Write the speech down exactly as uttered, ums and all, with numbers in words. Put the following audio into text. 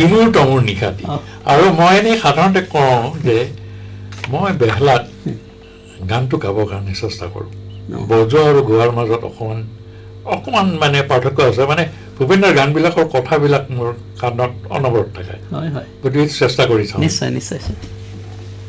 ইমূৰ তমূৰ নিশাতি আৰু মই এনেই সাধাৰণতে কওঁ যে মই বেহলাত গানটো গাবৰ কাৰণে চেষ্টা কৰোঁ বজোৱা আৰু গোৱাৰ মাজত অকণমান অকণমান মানে পাৰ্থক্য আছে মানে ভূপেন্দ্ৰৰ গানবিলাকৰ কথাবিলাক মোৰ কাণত অনবৰত থাকে গতিকে চেষ্টা কৰি চাওঁ নিশ্চয় নিশ্চয়